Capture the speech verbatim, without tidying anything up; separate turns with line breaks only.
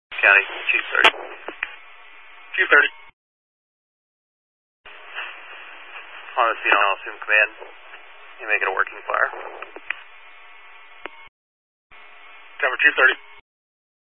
County, Chief thirty.
Chief thirty.
On the scene, I'll assume command. You make it a working fire.
Cover Chief thirty.